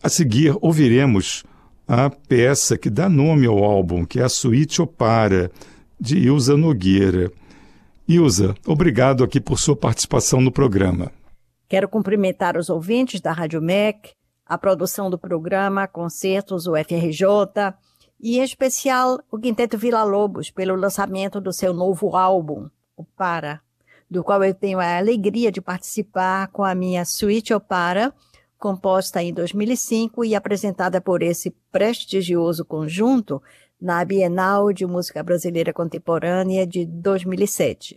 A seguir, ouviremos a peça que dá nome ao álbum, que é a Suíte Opara, de Ilza Nogueira. Ilza, obrigado aqui por sua participação no programa. Quero cumprimentar os ouvintes da Rádio MEC, a produção do programa Concertos UFRJ e, em especial, o Quinteto Villa-Lobos, pelo lançamento do seu novo álbum, Opara, do qual eu tenho a alegria de participar com a minha Suíte Opara, composta em 2005 e apresentada por esse prestigioso conjunto na Bienal de Música Brasileira Contemporânea de 2007.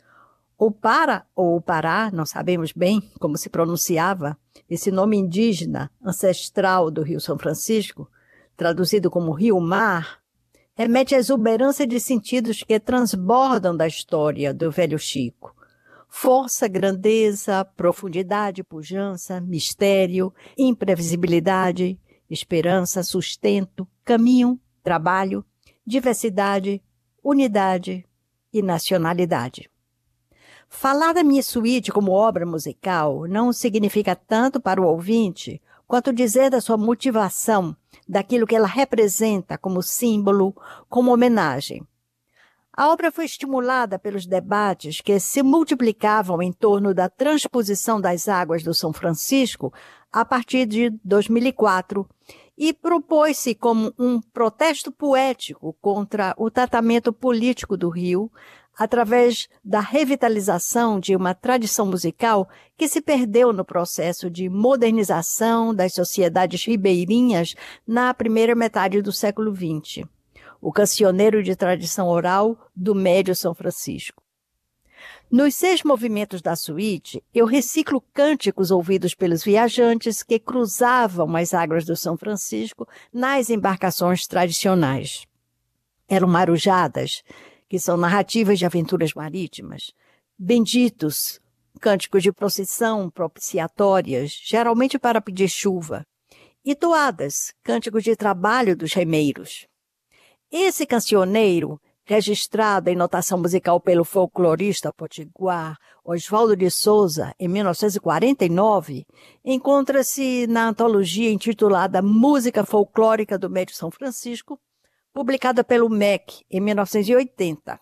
Opara, ou Pará, não sabemos bem como se pronunciava, esse nome indígena ancestral do Rio São Francisco, traduzido como Rio-Mar, remete à exuberância de sentidos que transbordam da história do velho Chico. Força, grandeza, profundidade, pujança, mistério, imprevisibilidade, esperança, sustento, caminho, trabalho, diversidade, unidade e nacionalidade. Falar da minha suíte como obra musical não significa tanto para o ouvinte quanto dizer da sua motivação, daquilo que ela representa como símbolo, como homenagem. A obra foi estimulada pelos debates que se multiplicavam em torno da transposição das águas do São Francisco a partir de 2004 e propôs-se como um protesto poético contra o tratamento político do Rio, através da revitalização de uma tradição musical que se perdeu no processo de modernização das sociedades ribeirinhas na primeira metade do século XX. O cancioneiro de tradição oral do Médio São Francisco. Nos 6 movimentos da suíte, eu reciclo cânticos ouvidos pelos viajantes que cruzavam as águas do São Francisco nas embarcações tradicionais. Eram marujadas, que são narrativas de aventuras marítimas, benditos, cânticos de procissão propiciatórias, geralmente para pedir chuva, e toadas, cânticos de trabalho dos remeiros. Esse cancioneiro, registrado em notação musical pelo folclorista potiguar Oswaldo de Souza, em 1949, encontra-se na antologia intitulada Música Folclórica do Médio São Francisco, publicada pelo MEC em 1980.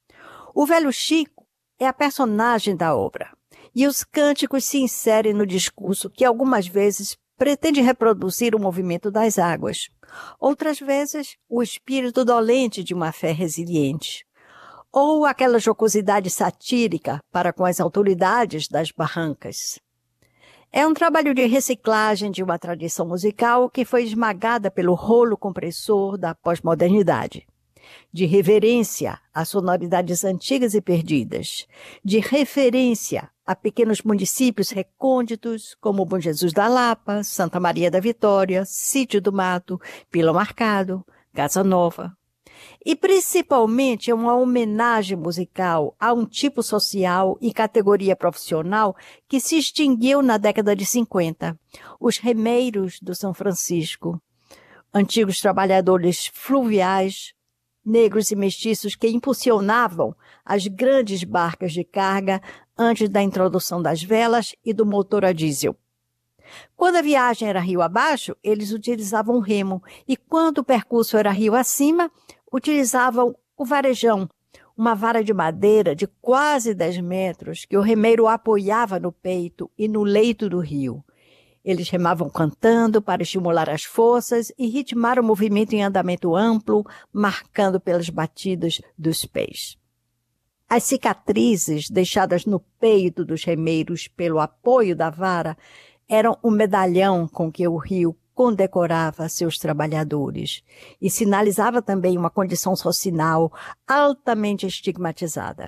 O velho Chico é a personagem da obra, e os cânticos se inserem no discurso que algumas vezes pretende reproduzir o movimento das águas, outras vezes o espírito dolente de uma fé resiliente, ou aquela jocosidade satírica para com as autoridades das barrancas. É um trabalho de reciclagem de uma tradição musical que foi esmagada pelo rolo compressor da pós-modernidade, de reverência a sonoridades antigas e perdidas, de referência a pequenos municípios recônditos como Bom Jesus da Lapa, Santa Maria da Vitória, Sítio do Mato, Pila Marcado, Casa Nova. E principalmente é uma homenagem musical a um tipo social e categoria profissional que se extinguiu na década de 50, os remeiros do São Francisco, antigos trabalhadores fluviais, negros e mestiços que impulsionavam as grandes barcas de carga antes da introdução das velas e do motor a diesel. Quando a viagem era rio abaixo, eles utilizavam o remo, e quando o percurso era rio acima, utilizavam o varejão, uma vara de madeira de quase 10 metros que o remeiro apoiava no peito e no leito do rio. Eles remavam cantando para estimular as forças e ritmar o movimento em andamento amplo, marcando pelas batidas dos pés. As cicatrizes deixadas no peito dos remeiros pelo apoio da vara eram o medalhão com que o rio condecorava seus trabalhadores e sinalizava também uma condição social altamente estigmatizada.